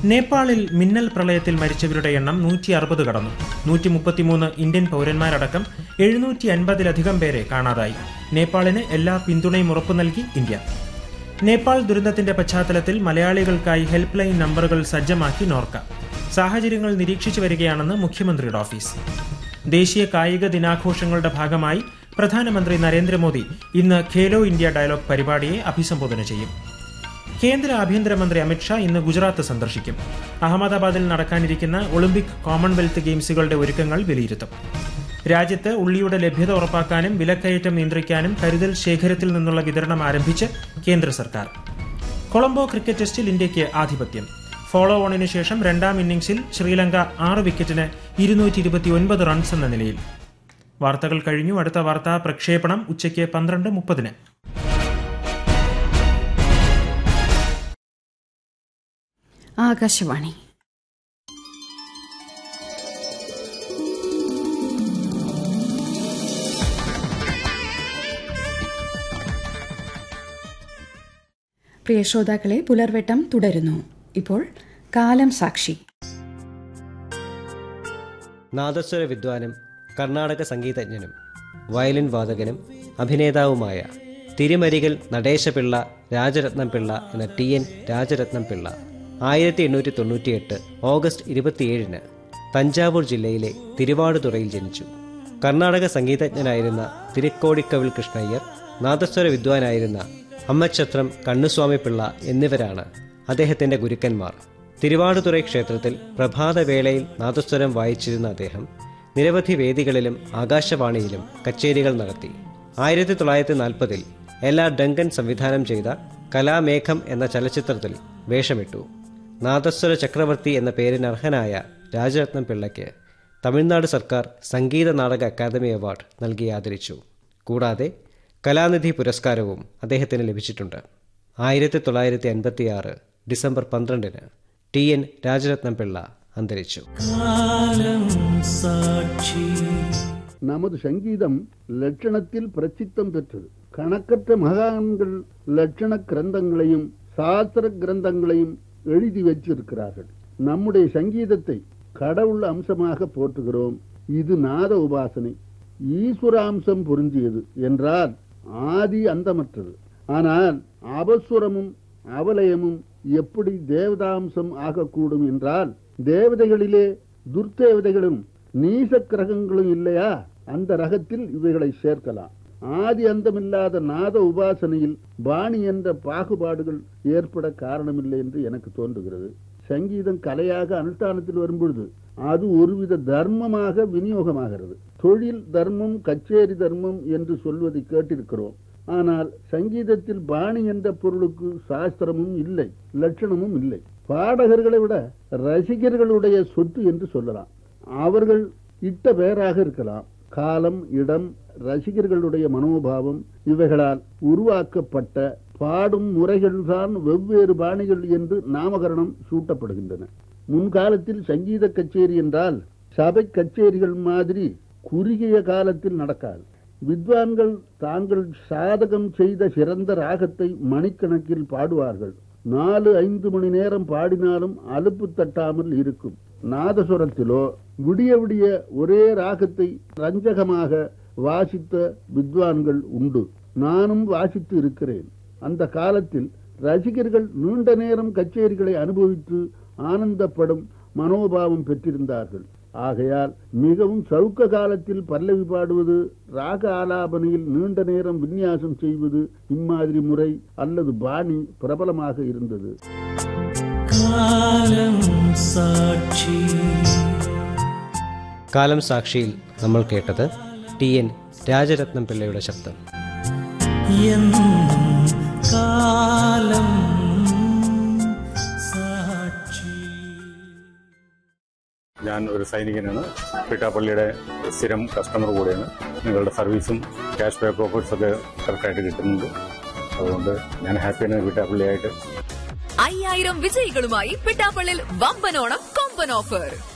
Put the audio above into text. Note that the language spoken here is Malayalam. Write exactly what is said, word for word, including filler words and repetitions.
നേപ്പാളിൽ മിന്നൽ പ്രളയത്തിൽ മരിച്ചവരുടെ എണ്ണം നൂറ്റി അറുപത് കടന്നു. നൂറ്റി മുപ്പത്തിമൂന്ന് ഇന്ത്യൻ പൌരന്മാരടക്കം എഴുന്നൂറ്റി അൻപതിലധികം പേരെ കാണാതായി. നേപ്പാളിന് എല്ലാ പിന്തുണയും ഉറപ്പു നൽകി ഇന്ത്യ. നേപ്പാൾ ദുരന്തത്തിന്റെ പശ്ചാത്തലത്തിൽ മലയാളികൾക്കായി ഹെൽപ്പ് ലൈൻ നമ്പറുകൾ സജ്ജമാക്കി നോർക്ക. സാഹചര്യങ്ങൾ നിരീക്ഷിച്ചു വരികയാണെന്ന് മുഖ്യമന്ത്രിയുടെ ഓഫീസ്. ദേശീയ കായിക ദിനാഘോഷങ്ങളുടെ ഭാഗമായി പ്രധാനമന്ത്രി നരേന്ദ്രമോദി ഇന്ന് ഖേലോ ഇന്ത്യ ഡയലോഗ് പരിപാടിയെ അഭിസംബോധന ചെയ്യും. കേന്ദ്ര ആഭ്യന്തരമന്ത്രി അമിത്ഷാ ഇന്ന് ഗുജറാത്ത് സന്ദർശിക്കും. അഹമ്മദാബാദിൽ നടക്കാനിരിക്കുന്ന ഒളിമ്പിക് കോമൺവെൽത്ത് ഗെയിംസുകളുടെ ഒരുക്കങ്ങൾ വിലയിരുത്തും. രാജ്യത്ത് ഉള്ളിയുടെ ലഭ്യത ഉറപ്പാക്കാനും വിലക്കയറ്റം നിയന്ത്രിക്കാനും കരുതൽ ശേഖരത്തിൽ നിന്നുള്ള വിതരണം ആരംഭിച്ച് കേന്ദ്ര സർക്കാർ. കൊളംബോ ക്രിക്കറ്റ് ടെസ്റ്റിൽ ഇന്ത്യയ്ക്ക് ആധിപത്യം. ഫോളോ ഓണിന് ശേഷം രണ്ടാം ഇന്നിംഗ്സിൽ ശ്രീലങ്ക ആറ് വിക്കറ്റിന് ഇരുന്നൂറ്റി ഇരുപത്തിയൊൻപത് റൺസ് എന്ന നിലയിൽ. വാർത്തകൾ കഴിഞ്ഞു. അടുത്ത വാർത്താ പ്രക്ഷേപണം ഉച്ചയ്ക്ക് പന്ത്രണ്ട് മുപ്പതിന്. ആകാശവാണി. പ്രിയ ശ്രോതാക്കളെ, പുലർവെട്ടം തുടരുന്നു. ഇപ്പോൾ കാലം സാക്ഷി. നാദസ്വര വിദ്വാനും കർണാടക സംഗീതജ്ഞനും വയലിൻ വാദകനും അഭിനേതാവുമായ തിരുമരികൾ നടേശപിള്ള രാജരത്നം പിള്ള എന്ന ടി എൻ രാജരത്നം പിള്ള ആയിരത്തി എണ്ണൂറ്റി തൊണ്ണൂറ്റിയെട്ട് ഓഗസ്റ്റ് ഇരുപത്തിയേഴിന് തഞ്ചാവൂർ ജില്ലയിലെ തിരുവാടുതുറയിൽ ജനിച്ചു. കർണാടക സംഗീതജ്ഞനായിരുന്ന തിരുക്കോടിക്കവിൽ കൃഷ്ണയ്യർ, നാദസ്വര വിദ്വാനായിരുന്ന അമ്മച്ചത്രം കണ്ണുസ്വാമി പിള്ള എന്നിവരാണ് അദ്ദേഹത്തിന്റെ ഗുരുക്കന്മാർ. തിരുവാടുതുറൈ ക്ഷേത്രത്തിൽ പ്രഭാതവേളയിൽ നാദസ്വരം വായിച്ചിരുന്ന അദ്ദേഹം നിരവധി വേദികളിലും ആകാശവാണിയിലും കച്ചേരികൾ നടത്തി. ആയിരത്തി തൊള്ളായിരത്തി നാൽപ്പതിൽ എൽ ആർ ഡങ്കൻ സംവിധാനം ചെയ്ത കലാമേഘം എന്ന ചലച്ചിത്രത്തിൽ വേഷമിട്ടു. നാദസ്വര ചക്രവർത്തി എന്ന പേരിനർഹനായ രാജരത്നം പിള്ളയ്ക്ക് തമിഴ്നാട് സർക്കാർ സംഗീത നാടക അക്കാദമി അവാർഡ് നൽകി ആദരിച്ചു. കൂടാതെ കലാനിധി പുരസ്കാരവും അദ്ദേഹത്തിന് ലഭിച്ചിട്ടുണ്ട്. ആയിരത്തി തൊള്ളായിരത്തി അൻപത്തി ആറ് ഡിസംബർ പന്ത്രണ്ടിന് ടി എൻ രാജരത്നം പിള്ള അന്തരിച്ചു. நமது சங்கீதம் லட்சணத்தில் பிரசித்தம் பெற்றது. கணக்கற்ற மகான்கள் லட்சண கிரந்தங்களையும் சாஸ்திர கிரந்தங்களையும் எழுதி வச்சிருக்கிறார்கள். நம்முடைய சங்கீதத்தை கடவுள் அம்சமாக போற்றுகிறோம். இது நாத உபாசனை. ஈஸ்வராம்சம் பொருந்தியது என்றால் ஆதி அந்தமற்றது. ஆனால் அபஸ்வரமும் அவலயமும் எப்படி தேவதாம்சம் ஆகக்கூடும் என்றால், தேவதைகளிலே துர்தேவதைகளும் நீச கிரகங்களும் இல்லையா, அந்த ரகத்தில் இவைகளை சேர்க்கலாம். ஆதி அந்தமில்லாத நாத உபாசனையில் பாணி என்ற பாகுபாடுகள் ஏற்பட காரணமில்லை என்று எனக்கு தோன்றுகிறது. சங்கீதம் கலையாக அனுஷ்டானத்தில் வரும்பொழுது அது ஒருவித தர்மமாக விநியோகமாகிறது. தொழில் தர்மம், கச்சேரி தர்மம் என்று சொல்வதை கேட்டிருக்கிறோம். ஆனால் சங்கீதத்தில் பாணி என்ற பொருளுக்கு சாஸ்திரமும் இல்லை, லட்சணமும் இல்லை. பாடகர்களை விட ரசிகர்களுடைய சொத்து என்று சொல்லலாம். அவர்கள் இட்ட பெயராக இருக்கலாம். காலம், இடம், ரசிகர்களுடைய மனோபாவம் இவைகளால் உருவாக்கப்பட்ட பாடும் முறைகள்தான் வெவ்வேறு பாணிகள் என்று நாமகரணம் சூட்டப்படுகின்றன. முன்காலத்தில் சங்கீத கச்சேரி என்றால் சபை கச்சேரிகள் மாதிரி குறுகிய காலத்தில் நடக்காது. வித்வான்கள் தாங்கள் சாதகம் செய்த சிறந்த ராகத்தை மணிக்கணக்கில் பாடுவார்கள். நாலு ஐந்து மணி நேரம் பாடினாலும் அலுப்பு தட்டாமல் இருக்கும். நாதசுரத்திலோ விடிய விடிய ஒரே ராகத்தை ரஞ்சகமாக வாசித்த வித்வான்கள் உண்டு. நானும் வாசித்து இருக்கிறேன். அந்த காலத்தில் ரசிகர்கள் நீண்ட நேரம் கச்சேரிகளை அனுபவித்து ஆனந்தப்படும் மனோபாவம் பெற்றிருந்தார்கள். ஆகையால் மிகவும் சவுக்க காலத்தில் பல்லவி பாடுவது, ராக ஆலாபனையில் நீண்ட நேரம் விநியாசம் செய்வது, இம்மாதிரி முறை அல்லது பாணி பிரபலமாக இருந்தது. കാലം സാക്ഷിയിൽ നമ്മൾ കേട്ടത് ടി എൻ രാജരത്നം പിള്ളയുടെ ശബ്ദം. ഞാൻ ഒരു സൈനികനാണ്. പിട്ടാപ്പള്ളിയുടെ സ്ഥിരം കസ്റ്റമർ കൂടെയാണ്. നിങ്ങളുടെ സർവീസും ക്യാഷ് ബാക്ക് ഓഫേഴ്സ് ഒക്കെ കറക്റ്റായിട്ട് കിട്ടുന്നുണ്ട്. അതുകൊണ്ട് ഞാൻ ഹാപ്പിയാണ് പിട്ടാപ്പള്ളിയായിട്ട്. അയ്യായിരം വിജയികളുമായി പിട്ടാപ്പള്ളിൽ വമ്പനോണം കൊമ്പൻ ഓഫർ.